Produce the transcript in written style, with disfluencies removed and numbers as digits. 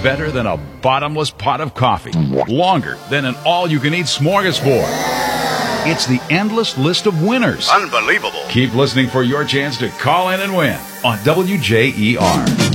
better than a bottomless pot of coffee, longer than an all-you-can-eat smorgasbord. It's the endless list of winners. Unbelievable. Keep listening for your chance to call in and win on WJER.